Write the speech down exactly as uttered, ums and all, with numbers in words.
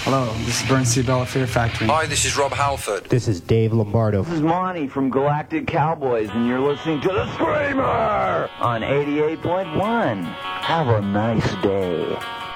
Hello, this is Bernd Siebel, Fear Factory. Hi, this is Rob Halford. This is Dave Lombardo. This is Monty from Galactic Cowboys, and you're listening to The Screamer on eighty-eight point one. Have a nice day.